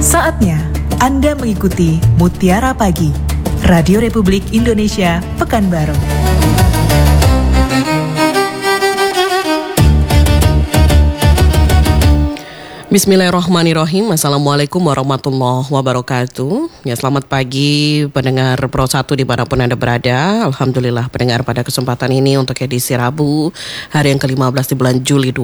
Saatnya Anda mengikuti Mutiara Pagi, Radio Republik Indonesia, Pekanbaru. Bismillahirrahmanirrahim. Assalamualaikum warahmatullahi wabarakatuh. Ya, selamat pagi pendengar Pro 1 dimanapun Anda berada. Alhamdulillah pendengar pada kesempatan ini untuk edisi Rabu hari yang ke-15 di bulan Juli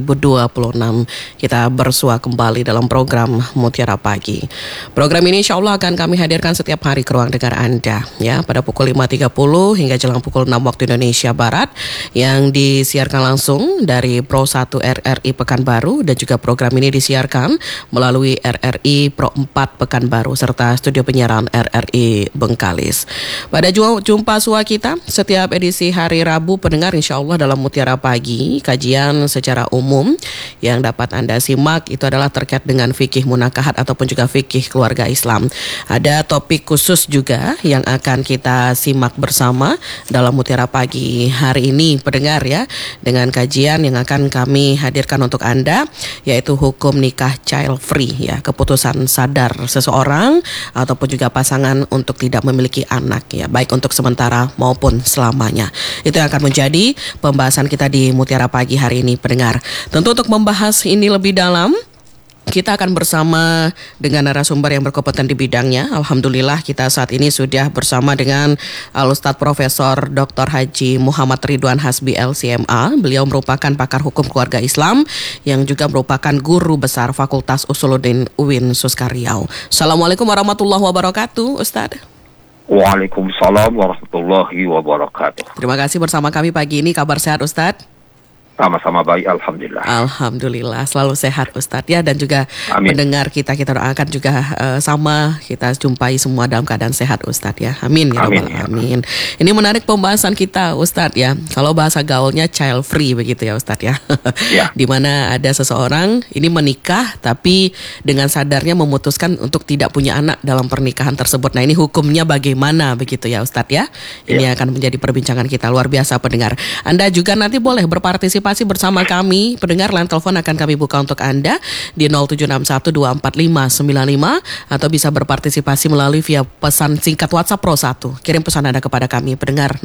2026 kita bersua kembali dalam program Mutiara Pagi. Program ini insya Allah akan kami hadirkan setiap hari ke ruang dengar Anda ya pada pukul 5.30 hingga jelang pukul 6 waktu Indonesia Barat, yang disiarkan langsung dari Pro 1 RRI Pekanbaru, dan juga program ini disiarkan melalui RRI Pro 4 Pekanbaru serta studio penyiaran RRI Bengkalis. Pada jumpa sua kita setiap edisi hari Rabu pendengar, insya Allah dalam Mutiara Pagi, kajian secara umum yang dapat Anda simak itu adalah terkait dengan fikih munakahat ataupun juga fikih keluarga Islam. Ada topik khusus juga yang akan kita simak bersama dalam Mutiara Pagi hari ini pendengar ya, dengan kajian yang akan kami hadirkan untuk Anda, yaitu hukum nikah child free ya, keputusan sadar seseorang ataupun juga pasangan untuk tidak memiliki anak ya, baik untuk sementara maupun selamanya. Itu yang akan menjadi pembahasan kita di Mutiara Pagi hari ini pendengar. Tentu untuk membahas ini lebih dalam, kita akan bersama dengan narasumber yang berkompeten di bidangnya. Alhamdulillah kita saat ini sudah bersama dengan Al-Ustadz Profesor Dr. Haji Muhammad Ridwan Hasbi LCMA. Beliau merupakan pakar hukum keluarga Islam yang juga merupakan guru besar Fakultas Usuluddin UIN Suska Riau. Assalamualaikum warahmatullahi wabarakatuh, Ustadz. Waalaikumsalam warahmatullahi wabarakatuh. Terima kasih bersama kami pagi ini. Kabar sehat Ustadz? Sama-sama baik, Alhamdulillah. Alhamdulillah, selalu sehat Ustadz ya, dan juga Amin. pendengar kita doakan juga sama, kita jumpai semua dalam keadaan sehat Ustadz ya. Amin ya Rabbal Alamin. Ini menarik pembahasan kita Ustadz ya, kalau bahasa gaulnya child free begitu ya Ustadz ya. Ya. Dimana ada seseorang ini menikah tapi dengan sadarnya memutuskan untuk tidak punya anak dalam pernikahan tersebut. Nah ini hukumnya bagaimana begitu ya Ustadz ya. Ini akan menjadi perbincangan kita, luar biasa pendengar. Anda juga nanti boleh berpartisipasi bersama kami pendengar. Line telepon akan kami buka untuk Anda di 0761245595 atau bisa berpartisipasi melalui via pesan singkat WhatsApp Pro 1. Kirim pesan Anda kepada kami pendengar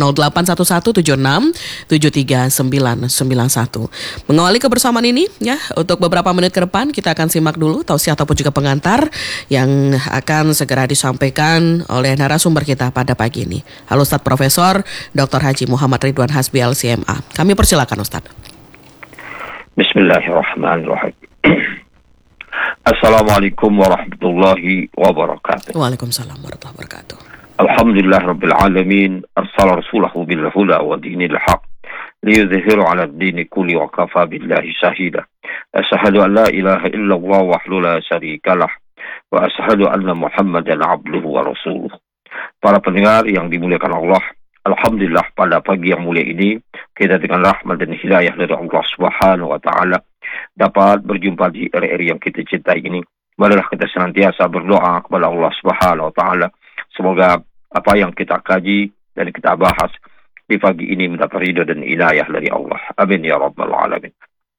081176739991. Mengawali kebersamaan ini ya, untuk beberapa menit ke depan kita akan simak dulu tausiah ataupun juga pengantar yang akan segera disampaikan oleh narasumber kita pada pagi ini, Halo Ustadz Profesor Dr. Haji Muhammad Ridwan Hasbi LCMA. Kami persilakan Ustadz. Bismillahirrahmanirrahim. Assalamualaikum warahmatullahi wabarakatuh. Waalaikumsalam warahmatullahi wabarakatuh. Alhamdulillah rabbil alamin, arsala rasulahu bil huda wa dinil haq liyudhhiru 'ala ad-dini kulli wa kafa billahi shahida. Asyhadu an la ilaha illallah wahdahu la syarikalah wa asyhadu anna Muhammadan 'abduhu wa rasuluh. Para pendengar yang dimuliakan Allah, alhamdulillah pada pagi yang mulia ini kita dengan rahmat dan hidayah dari Allah Subhanahu wa taala dapat berjumpa di RRI yang kita cintai ini. Marilah kita senantiasa berdoa kepada Allah Subhanahu wa taala, semoga apa yang kita kaji dan kita bahas di pagi ini mendapat ridha dan hidayah dari Allah. Amin ya rabbal alamin.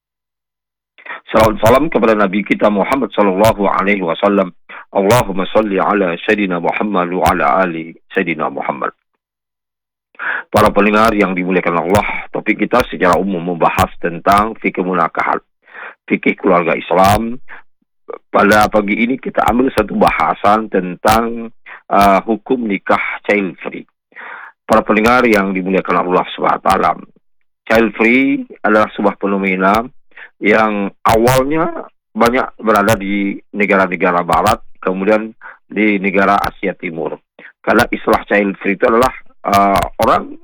Salam kepada Nabi kita Muhammad sallallahu alaihi wasallam. Allahumma salli ala sayyidina Muhammad wa ala ali sayyidina Muhammad. Para pendengar yang dimuliakan Allah, topik kita secara umum membahas tentang fikih munakahat, fikih keluarga Islam. Pada pagi ini kita ambil satu bahasan tentang hukum nikah child free. Para pendengar yang dimuliakan Allah SWT, child free adalah sebuah fenomena yang awalnya banyak berada di negara-negara barat, kemudian di negara Asia Timur. Karena istilah child free itu adalah orang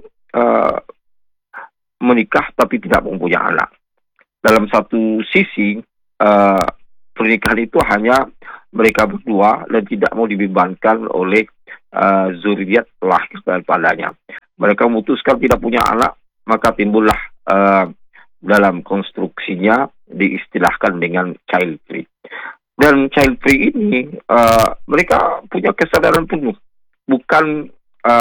menikah tapi tidak mempunyai anak. Dalam satu sisi pernikahan itu hanya mereka berdua dan tidak mau dibebankan oleh zuriat lahir daripadanya. Mereka memutuskan tidak punya anak, maka timbullah dalam konstruksinya diistilahkan dengan child free. Dan child free ini mereka punya kesadaran penuh, bukan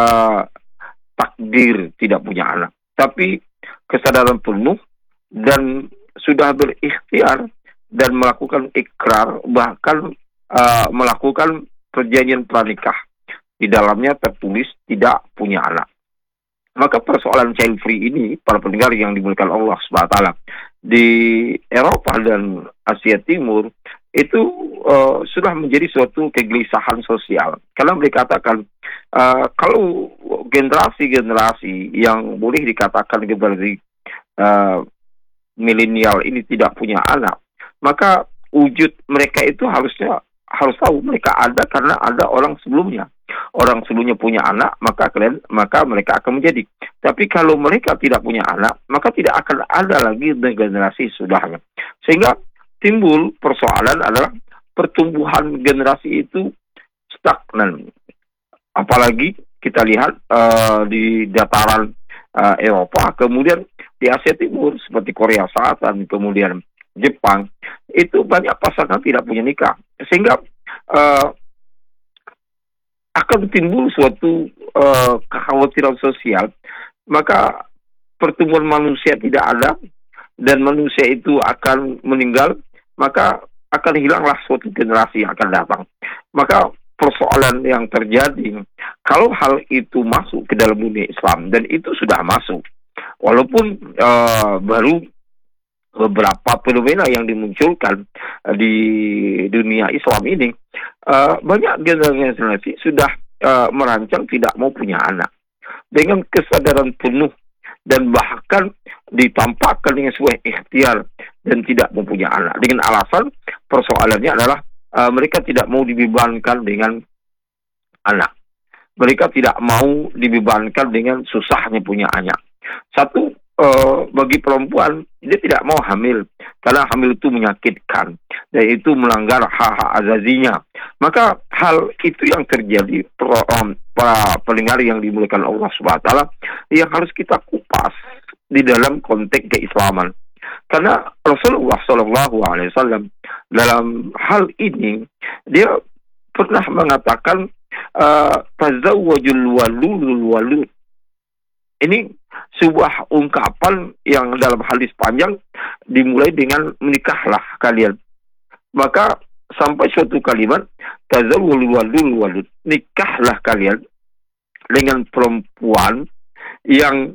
takdir tidak punya anak, tapi kesadaran penuh dan sudah berikhtiar dan melakukan ikrar, bahkan melakukan perjanjian pranikah. Di dalamnya tertulis tidak punya anak. Maka persoalan child free ini, para pendengar yang dimuliakan Allah SWT, di Eropa dan Asia Timur itu sudah menjadi suatu kegelisahan sosial. Karena mereka katakan kalau generasi-generasi yang boleh dikatakan generasi milenial ini tidak punya anak, maka wujud mereka itu harus tahu mereka ada karena ada orang sebelumnya. Orang sebelumnya punya anak, maka mereka akan menjadi. Tapi kalau mereka tidak punya anak, maka tidak akan ada lagi generasi sudahnya. Sehingga timbul persoalan adalah pertumbuhan generasi itu stagnan. Apalagi kita lihat di dataran Eropa, kemudian di Asia Timur seperti Korea Selatan, kemudian Jepang, itu banyak pasangan tidak punya nikah. Sehingga akan timbul suatu kekhawatiran sosial, maka pertumbuhan manusia tidak ada, dan manusia itu akan meninggal, maka akan hilanglah suatu generasi yang akan datang. Maka persoalan yang terjadi, kalau hal itu masuk ke dalam dunia Islam, dan itu sudah masuk, walaupun baru beberapa fenomena yang dimunculkan di dunia Islam ini, banyak generasi sudah merancang tidak mau punya anak dengan kesadaran penuh, dan bahkan ditampakkan dengan sebuah ikhtiar dan tidak mempunyai anak dengan alasan persoalannya adalah mereka tidak mau dibebankan dengan anak. Mereka tidak mau dibebankan dengan susahnya punya anak. Satu, bagi perempuan, dia tidak mau hamil karena hamil itu menyakitkan dan itu melanggar hak-hak azazinya. Maka hal itu yang terjadi, para pendengar yang dimuliakan Allah SWT, yang harus kita kupas di dalam konteks keislaman. Karena Rasulullah SAW dalam hal ini dia pernah mengatakan tazawwajul waludul walud. Ini sebuah ungkapan yang dalam hadis panjang dimulai dengan menikahlah kalian. Maka sampai suatu kalimat tazawwajul walud, nikahlah kalian dengan perempuan yang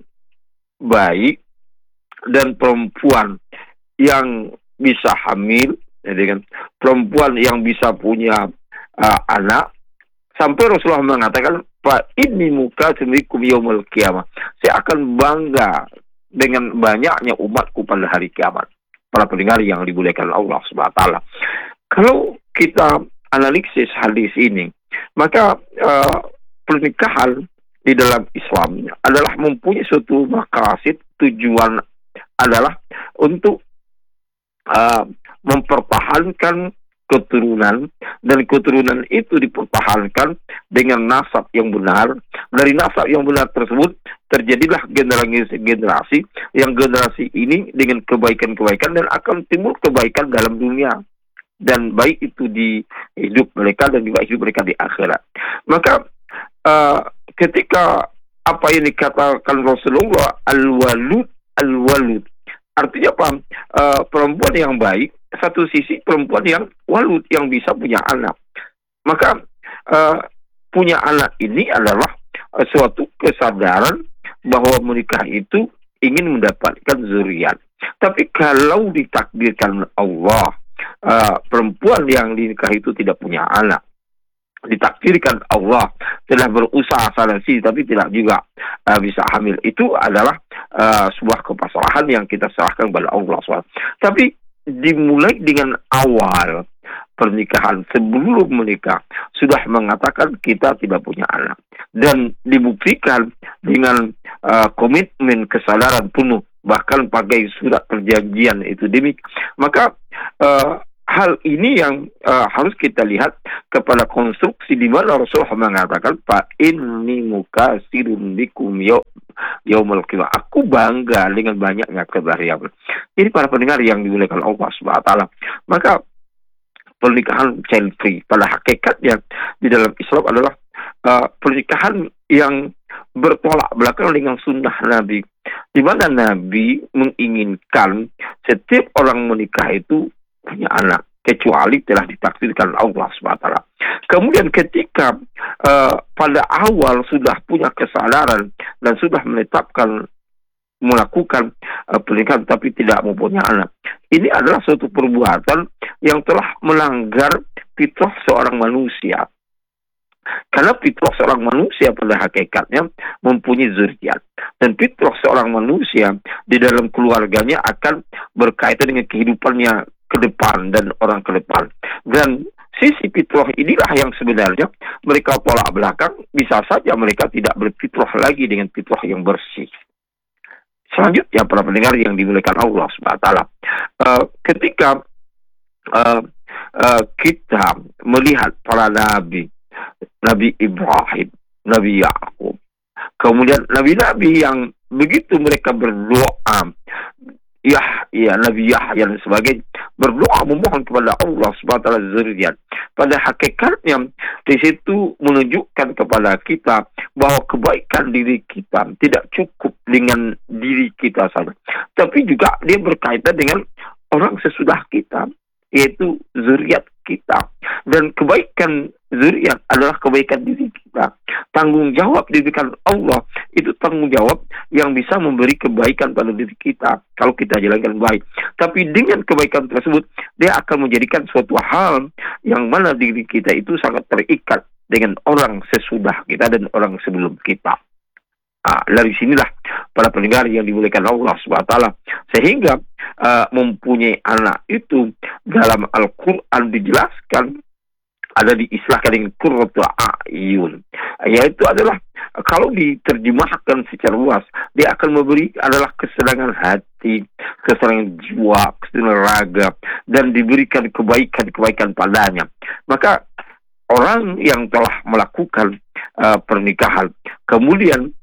baik dan perempuan yang bisa hamil, dengan perempuan yang bisa punya anak. Sampai Rasulullah mengatakan, Pak, ini muka semikum yaumul kiamah. Saya akan bangga dengan banyaknya umatku pada hari kiamat. Para pendengar yang dimuliakan Allah SWT. Kalau kita analisis hadis ini, maka pernikahan di dalam Islam adalah mempunyai suatu maqasid, tujuan adalah untuk mempertahankan keturunan, dan keturunan itu dipertahankan dengan nasab yang benar. Dari nasab yang benar tersebut terjadilah generasi yang generasi ini dengan kebaikan-kebaikan, dan akan timbul kebaikan dalam dunia, dan baik itu di hidup mereka dan juga hidup mereka di akhirat. Maka ketika apa yang dikatakan Rasulullah al-walud, artinya apa? Perempuan yang baik, satu sisi perempuan yang walud, yang bisa punya anak. Maka punya anak ini adalah suatu kesadaran bahwa menikah itu ingin mendapatkan zuriat. Tapi kalau ditakdirkan Allah, perempuan yang dinikahi itu tidak punya anak, ditakdirkan Allah telah berusaha sana sini tapi tidak juga bisa hamil, itu adalah sebuah kepasrahan yang kita serahkan kepada Allah SWT. Tapi dimulai dengan awal pernikahan, sebelum menikah sudah mengatakan kita tidak punya anak, dan dibuktikan dengan komitmen kesadaran penuh, bahkan pakai surat perjanjian itu demikian. Maka hal ini yang harus kita lihat kepada konstruksi di mana Rasulullah mengatakan, Pak, ini mukasirun bikum yaumul qiyamah. Aku bangga dengan banyaknya kebahagiaan. Ini para pendengar yang dimuliakan Allah SWT. Maka pernikahan child free pada hakikatnya di dalam Islam adalah pernikahan yang bertolak belakang dengan sunnah Nabi, di mana Nabi menginginkan setiap orang menikah itu punya anak. kecuali telah ditakdirkan Allah SWT. Kemudian ketika pada awal sudah punya kesadaran dan sudah melakukan pernikahan tapi tidak mempunyai anak, ini adalah suatu perbuatan yang telah melanggar fitrah seorang manusia. Karena fitrah seorang manusia pada hakikatnya mempunyai zuriat, dan fitrah seorang manusia di dalam keluarganya akan berkaitan dengan kehidupannya ke depan dan orang ke depan. Dan sisi fitrah inilah yang sebenarnya mereka tolak belakang. Bisa saja mereka tidak berfitrah lagi dengan fitrah yang bersih. Selanjutnya para pendengar yang dimuliakan Allah SWT, ketika kita melihat para nabi, Nabi Ibrahim, Nabi Yakub, kemudian nabi-nabi yang begitu mereka berdoa, Nabi Yahya dan sebagainya, berdoa memohon kepada Allah SWT zuriat. Pada hakikatnya di situ menunjukkan kepada kita bahwa kebaikan diri kita tidak cukup dengan diri kita saja, tapi juga dia berkaitan dengan orang sesudah kita, yaitu zuriat kita. Dan kebaikan zuriat adalah kebaikan diri kita. Tanggung jawab diberikan Allah itu tanggung jawab yang bisa memberi kebaikan pada diri kita kalau kita jalankan baik. Tapi dengan kebaikan tersebut, dia akan menjadikan suatu hal yang mana diri kita itu sangat terikat dengan orang sesudah kita dan orang sebelum kita. Dari sinilah para pendengar yang dimuliakan Allah SWT, sehingga mempunyai anak itu dalam Al-Quran dijelaskan, ada diistilahkan dengan qurratu a'yun, yaitu adalah kalau diterjemahkan secara luas, dia akan memberi adalah kesenangan hati, kesenangan jiwa, kesenangan raga, dan diberikan kebaikan padanya. Maka orang yang telah melakukan pernikahan kemudian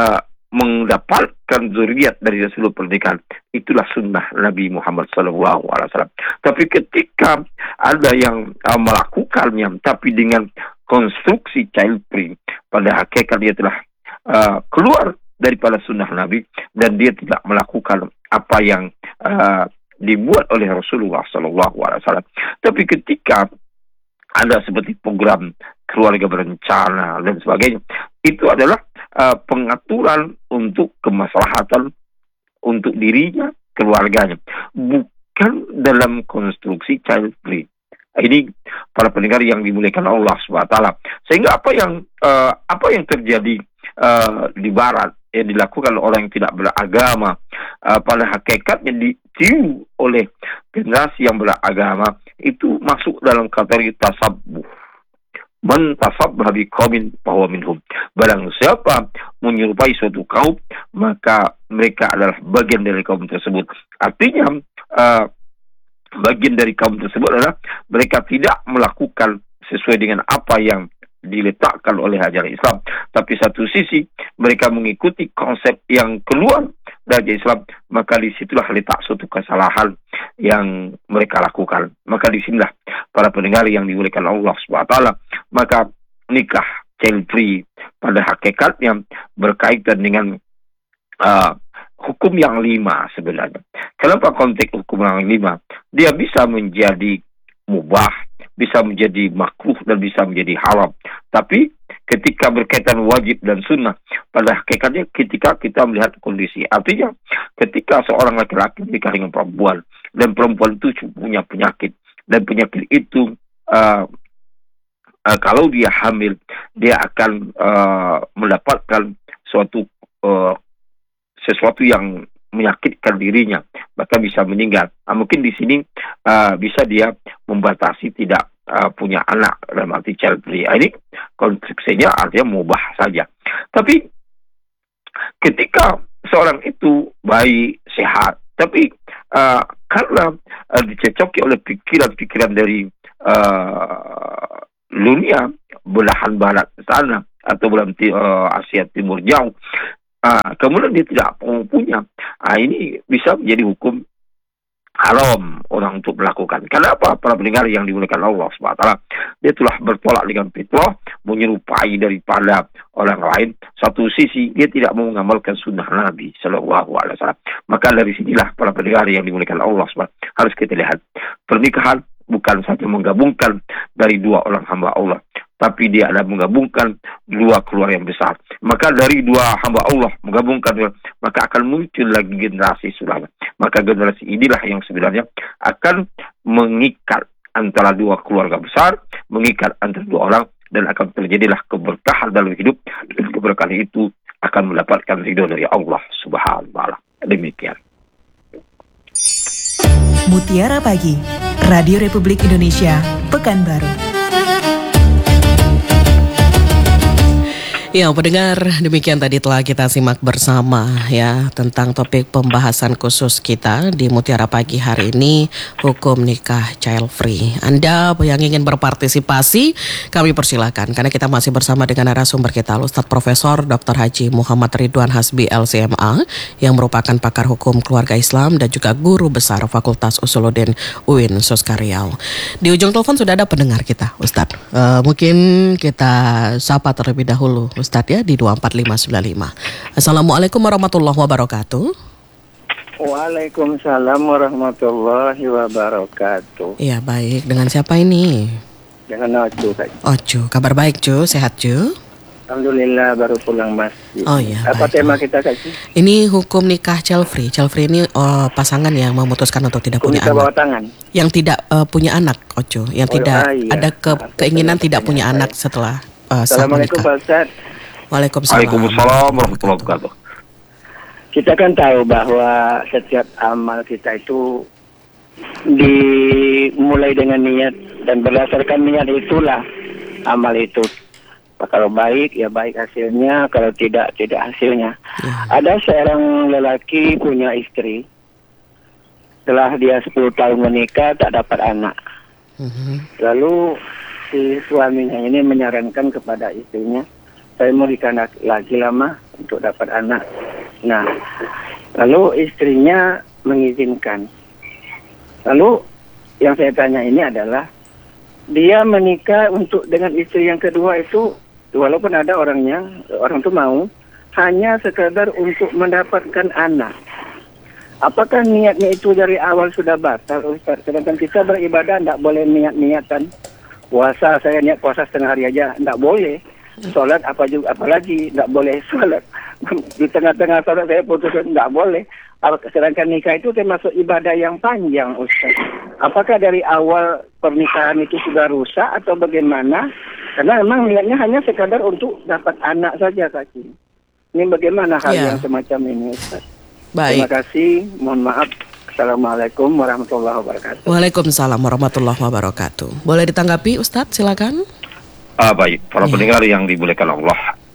mendapatkan zuriat dari hasil pernikahan, itulah sunnah Nabi Muhammad SAW. Tapi ketika ada yang melakukannya tapi dengan konstruksi child free, pada hakikat dia telah keluar daripada sunnah Nabi, dan dia tidak melakukan apa yang dibuat oleh Rasulullah SAW. Tapi ketika ada seperti program keluarga berencana dan sebagainya, itu adalah pengaturan untuk kemaslahatan untuk dirinya, keluarganya, bukan dalam konstruksi child free. Ini para pendengar yang dimuliakan Allah SWT. Sehingga apa yang terjadi di Barat yang dilakukan orang yang tidak beragama, pada hakikatnya ditiru oleh generasi yang beragama, itu masuk dalam kategori tasabbuh. Man tasabbah biqaumin fahuwa minhum. Barang siapa menyerupai suatu kaum, maka mereka adalah bagian dari kaum tersebut. Artinya bagian dari kaum tersebut adalah mereka tidak melakukan sesuai dengan apa yang diletakkan oleh ajaran Islam, tapi satu sisi mereka mengikuti konsep yang keluar dari Islam, maka disitulah letak suatu kesalahan yang mereka lakukan. Maka disinilah para pendengar yang dimuliakan Allah SWT, maka nikah child free pada hakikatnya berkaitan dengan hukum yang 5 sebenarnya. Kenapa konteks hukum yang 5? Dia bisa menjadi mubah, bisa menjadi makruh, dan bisa menjadi haram. Tapi ketika berkaitan wajib dan sunnah, pada hakikatnya ketika kita melihat kondisi. Artinya ketika seorang laki-laki menikah dengan perempuan, dan perempuan itu punya penyakit, dan penyakit itu kalau dia hamil, dia akan mendapatkan sesuatu yang menyakitkan dirinya, maka bisa meninggal. Mungkin di sini bisa dia membatasi tidak punya anak dalam arti child free. Ini konstruksinya artinya mubah saja. Tapi ketika seorang itu baik, sehat, tapi karena dicecoki oleh pikiran-pikiran dari dunia belahan barat sana atau belahan Asia Timur jauh, kemudian dia tidak punya, ini bisa menjadi hukum haram orang untuk melakukan. Kenapa? Para pendengar yang dimuliakan Allah SWT, dia telah bertolak dengan fitrah, menyerupai daripada orang lain. Satu sisi dia tidak mau mengamalkan sunnah Nabi SAW. Maka dari sinilah para pendengar yang dimuliakan Allah SWT, harus kita lihat pernikahan bukan saja menggabungkan dari dua orang hamba Allah, tapi dia adalah menggabungkan dua keluarga yang besar. Maka dari dua hamba Allah menggabungkan, maka akan muncul lagi generasi sulama. Maka generasi inilah yang sebenarnya akan mengikat antara dua keluarga besar, mengikat antara dua orang, dan akan terjadilah keberkahan dalam hidup, dan keberkahan itu akan mendapatkan ridho dari Allah Subhanahu wa taala. Demikian. Mutiara Pagi, Radio Republik Indonesia, Pekanbaru. Ya, pendengar, demikian tadi telah kita simak bersama ya tentang topik pembahasan khusus kita di Mutiara Pagi hari ini, hukum nikah child free. Anda yang ingin berpartisipasi, kami persilakan karena kita masih bersama dengan narasumber kita, Ustadz Profesor Dr. Haji Muhammad Ridwan Hasbi LCMA yang merupakan pakar hukum keluarga Islam dan juga guru besar Fakultas Usuluddin UIN Suskaryau. Di ujung telepon sudah ada pendengar kita, Ustadz. Mungkin kita sapa terlebih dahulu Ustadz ya di 24595. Assalamualaikum warahmatullahi wabarakatuh. Waalaikumsalam warahmatullahi wabarakatuh. Iya, baik. Dengan siapa ini? Dengan Ocu, Kak. Ocu, kabar baik Cu, sehat Cu? Alhamdulillah baru pulang masjid. Oh iya. Apa baik. tema kita, Kak? Ini hukum nikah child free. Child free ini pasangan yang memutuskan untuk tidak punya Kita bawa anak. tangan. Yang tidak punya anak, Ocu. Yang tidak iya. ada keinginan tidak punya anak setelah sah Assalamualaikum menikah. Pak Ustaz. Waalaikumsalam warahmatullahi wabarakatuh. Kita kan tahu bahwa setiap amal kita itu dimulai dengan niat, dan berdasarkan niat itulah amal itu. Kalau baik ya baik hasilnya, kalau tidak hasilnya. Ada seorang lelaki punya istri. Setelah dia 10 tahun menikah tak dapat anak. Lalu si suaminya ini menyarankan kepada istrinya, saya mau nikah lagi lama untuk dapat anak. Nah, lalu istrinya mengizinkan. Lalu yang saya tanya ini adalah, dia menikah dengan istri yang kedua itu, walaupun ada orang itu mau, hanya sekadar untuk mendapatkan anak. Apakah niatnya itu dari awal sudah batal, Ustaz? Sedangkan kita beribadah tidak boleh niat-niatan. Puasa, saya niat puasa setengah hari aja, tidak boleh. Sholat apalagi tidak boleh sholat. Di tengah-tengah sholat saya putus, tidak boleh. Sedangkan nikah itu termasuk ibadah yang panjang, Ustaz. Apakah dari awal pernikahan itu sudah rusak atau bagaimana? Karena memang niatnya hanya sekadar untuk dapat anak saja, Kak. Ini bagaimana hal yang semacam ini, Ustaz? Baik. Terima kasih, mohon maaf. Assalamualaikum warahmatullahi wabarakatuh. Waalaikumsalam warahmatullahi wabarakatuh. Boleh ditanggapi, Ustadz? Silakan. Baik, para pendengar yang dimuliakan Allah.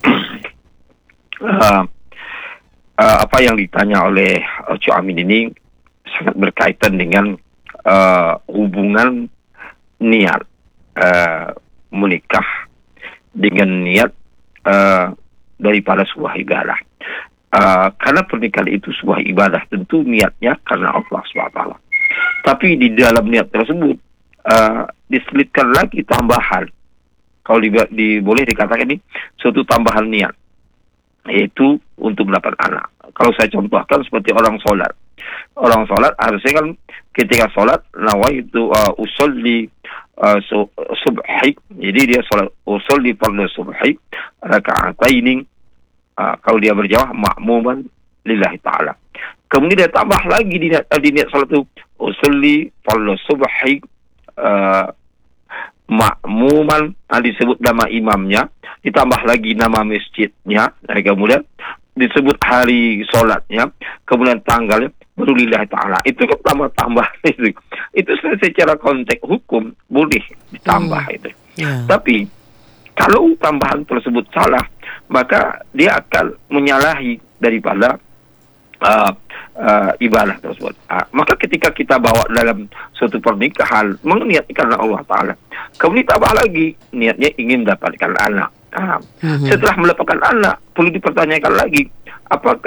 Apa yang ditanya oleh Ocu Amin ini sangat berkaitan dengan hubungan niat menikah dengan niat daripada sebuah ibadah. Karena pernikahan itu sebuah ibadah, tentu niatnya karena Allah SWT. Tapi di dalam niat tersebut diselipkan lagi tambahan. Kalau boleh dikatakan ini suatu tambahan niat, yaitu untuk mendapat anak. Kalau saya contohkan seperti orang sholat. Orang sholat harusnya kan ketika sholat, nawaitu usolli subhi. Jadi dia sholat usolli fardhu subhi raka'ataini. Kalau dia berjamaah ma'muman lillahi ta'ala. Kemudian dia tambah lagi di niat sholat itu usolli fardhu subhi ma'muman, disebut nama imamnya, ditambah lagi nama masjidnya, dan kemudian disebut hari sholatnya, kemudian tanggalnya, baru lillahi ta'ala. Itu kan tambah-tambah itu. Itu secara konteks hukum boleh ditambah itu. Tapi kalau tambahan tersebut salah, maka dia akan menyalahi daripada ibadah tersebut. Maka ketika kita bawa dalam suatu pernikahan, meniatkan Allah Ta'ala, kemudian tambah lagi niatnya ingin mendapatkan anak. Setelah mendapatkan anak, perlu dipertanyakan lagi, apakah